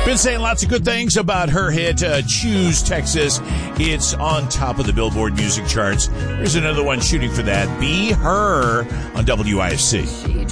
Been saying lots of good things about her hit, Choose Texas. It's on top of the Billboard music charts. Here's another one shooting for that. Be Her on WIFC.